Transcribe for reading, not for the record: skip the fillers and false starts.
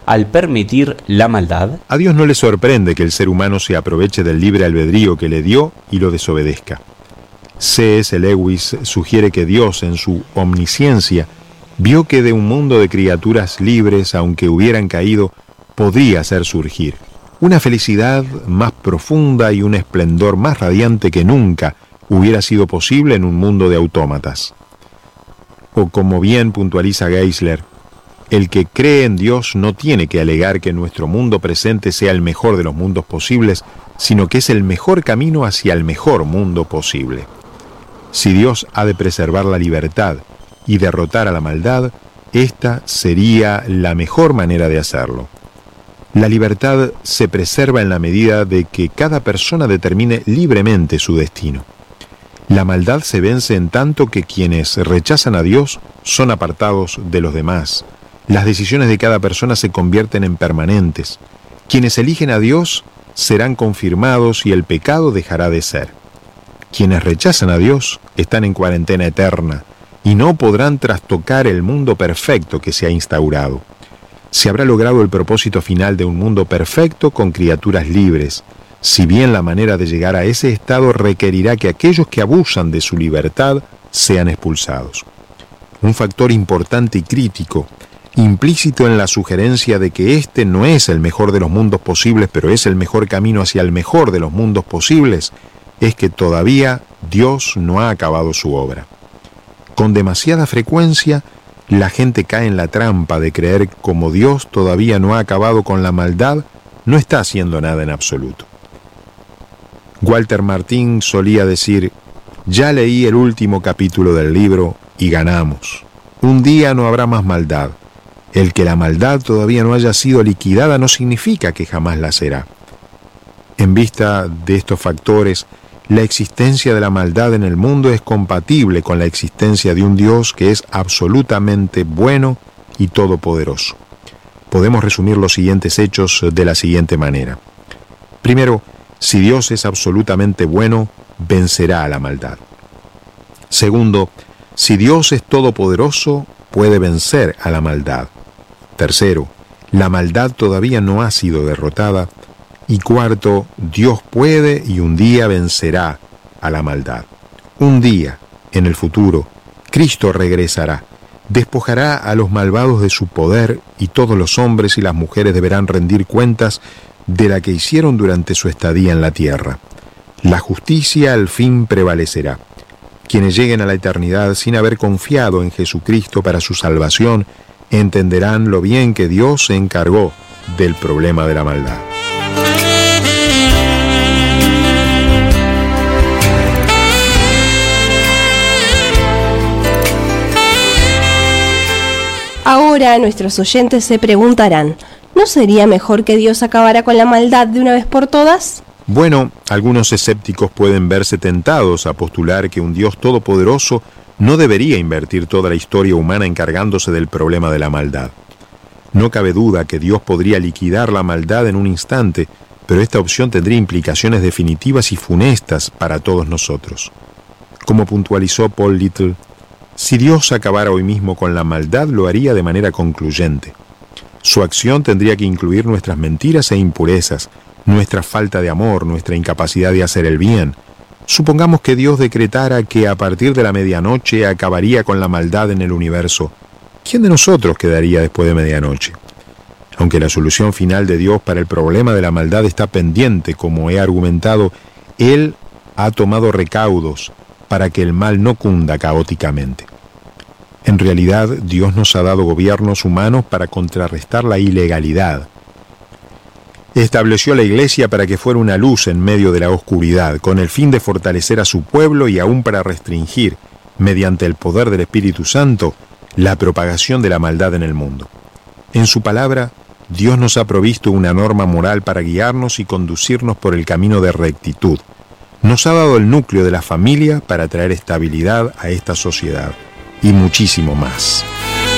al permitir la maldad? A Dios no le sorprende que el ser humano se aproveche del libre albedrío que le dio y lo desobedezca. C.S. Lewis sugiere que Dios, en su omnisciencia, vio que de un mundo de criaturas libres, aunque hubieran caído, podría hacer surgir una felicidad más profunda y un esplendor más radiante que nunca hubiera sido posible en un mundo de autómatas. O como bien puntualiza Geisler, el que cree en Dios no tiene que alegar que nuestro mundo presente sea el mejor de los mundos posibles, sino que es el mejor camino hacia el mejor mundo posible. Si Dios ha de preservar la libertad y derrotar a la maldad, esta sería la mejor manera de hacerlo. La libertad se preserva en la medida de que cada persona determine libremente su destino. La maldad se vence en tanto que quienes rechazan a Dios son apartados de los demás. Las decisiones de cada persona se convierten en permanentes. Quienes eligen a Dios serán confirmados y el pecado dejará de ser. Quienes rechazan a Dios están en cuarentena eterna y no podrán trastocar el mundo perfecto que se ha instaurado. Se habrá logrado el propósito final de un mundo perfecto con criaturas libres, si bien la manera de llegar a ese estado requerirá que aquellos que abusan de su libertad sean expulsados. Un factor importante y crítico, implícito en la sugerencia de que este no es el mejor de los mundos posibles, pero es el mejor camino hacia el mejor de los mundos posibles, es que todavía Dios no ha acabado su obra. Con demasiada frecuencia, la gente cae en la trampa de creer que como Dios todavía no ha acabado con la maldad, no está haciendo nada en absoluto. Walter Martín solía decir: ya leí el último capítulo del libro y ganamos. Un día no habrá más maldad. El que la maldad todavía no haya sido liquidada no significa que jamás la será. En vista de estos factores, la existencia de la maldad en el mundo es compatible con la existencia de un Dios que es absolutamente bueno y todopoderoso. Podemos resumir los siguientes hechos de la siguiente manera. Primero, si Dios es absolutamente bueno, vencerá a la maldad. Segundo, si Dios es todopoderoso, puede vencer a la maldad. Tercero, la maldad todavía no ha sido derrotada. Y cuarto, Dios puede y un día vencerá a la maldad. Un día, en el futuro, Cristo regresará, despojará a los malvados de su poder y todos los hombres y las mujeres deberán rendir cuentas de la que hicieron durante su estadía en la tierra. La justicia al fin prevalecerá. Quienes lleguen a la eternidad sin haber confiado en Jesucristo para su salvación, entenderán lo bien que Dios se encargó del problema de la maldad. Ahora nuestros oyentes se preguntarán, ¿no sería mejor que Dios acabara con la maldad de una vez por todas? Bueno, algunos escépticos pueden verse tentados a postular que un Dios todopoderoso no debería invertir toda la historia humana encargándose del problema de la maldad. No cabe duda que Dios podría liquidar la maldad en un instante, pero esta opción tendría implicaciones definitivas y funestas para todos nosotros. Como puntualizó Paul Little, si Dios acabara hoy mismo con la maldad, lo haría de manera concluyente. Su acción tendría que incluir nuestras mentiras e impurezas, nuestra falta de amor, nuestra incapacidad de hacer el bien. Supongamos que Dios decretara que a partir de la medianoche acabaría con la maldad en el universo. ¿Quién de nosotros quedaría después de medianoche? Aunque la solución final de Dios para el problema de la maldad está pendiente, como he argumentado, Él ha tomado recaudos para que el mal no cunda caóticamente. En realidad, Dios nos ha dado gobiernos humanos para contrarrestar la ilegalidad. Estableció la Iglesia para que fuera una luz en medio de la oscuridad, con el fin de fortalecer a su pueblo y aún para restringir, mediante el poder del Espíritu Santo, la propagación de la maldad en el mundo. En su palabra, Dios nos ha provisto una norma moral para guiarnos y conducirnos por el camino de rectitud. Nos ha dado el núcleo de la familia para traer estabilidad a esta sociedad, y muchísimo más.